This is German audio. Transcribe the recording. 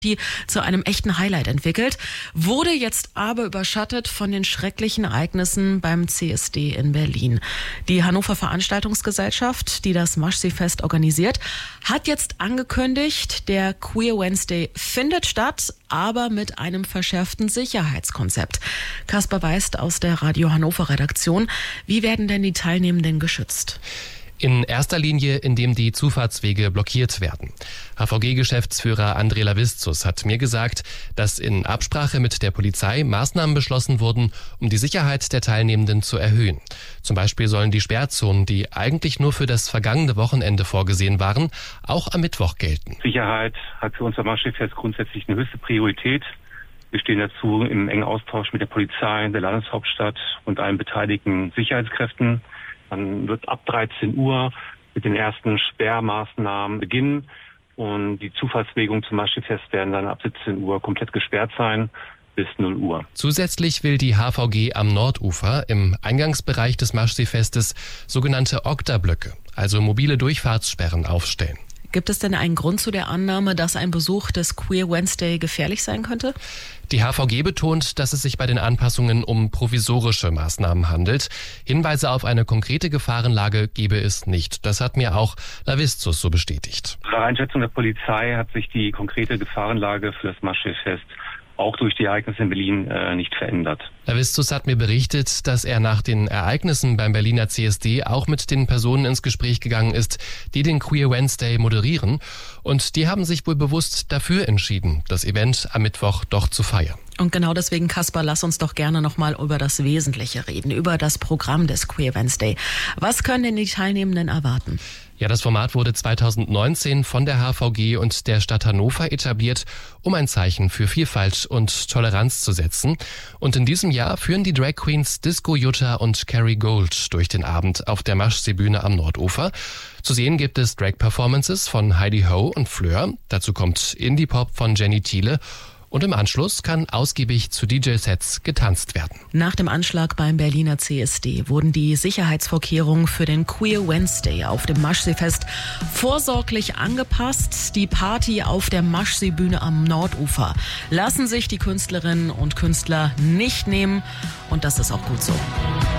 die zu einem echten Highlight entwickelt, wurde jetzt aber überschattet von den schrecklichen Ereignissen beim CSD in Berlin. Die Hannover Veranstaltungsgesellschaft, die das Maschsee-Fest organisiert, hat jetzt angekündigt, der Queer Wednesday findet statt, aber mit einem verschärften Sicherheitskonzept. Kaspar Weist aus der Radio Hannover Redaktion. Wie werden denn die Teilnehmenden geschützt? In erster Linie, indem die Zufahrtswege blockiert werden. HVG-Geschäftsführer André Lavistzus hat mir gesagt, dass in Absprache mit der Polizei Maßnahmen beschlossen wurden, um die Sicherheit der Teilnehmenden zu erhöhen. Zum Beispiel sollen die Sperrzonen, die eigentlich nur für das vergangene Wochenende vorgesehen waren, auch am Mittwoch gelten. Sicherheit hat für unser Maschsee-Fest grundsätzlich eine höchste Priorität. Wir stehen dazu im engen Austausch mit der Polizei, der Landeshauptstadt und allen beteiligten Sicherheitskräften. Dann wird ab 13 Uhr mit den ersten Sperrmaßnahmen beginnen und die Zufahrtswege zum Maschsee-Fest werden dann ab 17 Uhr komplett gesperrt sein bis 0 Uhr. Zusätzlich will die HVG am Nordufer im Eingangsbereich des Maschsee-Festes sogenannte Oktablöcke, also mobile Durchfahrtssperren, aufstellen. Gibt es denn einen Grund zu der Annahme, dass ein Besuch des Queer Wednesday gefährlich sein könnte? Die HVG betont, dass es sich bei den Anpassungen um provisorische Maßnahmen handelt. Hinweise auf eine konkrete Gefahrenlage gebe es nicht. Das hat mir auch Lavistzus so bestätigt. Nach Einschätzung der Polizei hat sich die konkrete Gefahrenlage für das Maschsee-Fest auch durch die Ereignisse in Berlin nicht verändert. Lavistzus hat mir berichtet, dass er nach den Ereignissen beim Berliner CSD auch mit den Personen ins Gespräch gegangen ist, die den Queer Wednesday moderieren. Und die haben sich wohl bewusst dafür entschieden, das Event am Mittwoch doch zu feiern. Und genau deswegen, Kaspar, lass uns doch gerne nochmal über das Wesentliche reden, über das Programm des Queer Wednesday. Was können denn die Teilnehmenden erwarten? Ja, das Format wurde 2019 von der HVG und der Stadt Hannover etabliert, um ein Zeichen für Vielfalt und Toleranz zu setzen. Und in diesem Jahr führen die Drag Queens Disco Jutta und Carrie Gold durch den Abend auf der Maschsee-Bühne am Nordufer. Zu sehen gibt es Drag-Performances von Heidi Ho und Fleur. Dazu kommt Indie-Pop von Jenny Thiele. Und im Anschluss kann ausgiebig zu DJ-Sets getanzt werden. Nach dem Anschlag beim Berliner CSD wurden die Sicherheitsvorkehrungen für den Queer Wednesday auf dem Maschsee-Fest vorsorglich angepasst. Die Party auf der Maschsee-Bühne am Nordufer lassen sich die Künstlerinnen und Künstler nicht nehmen. Und das ist auch gut so.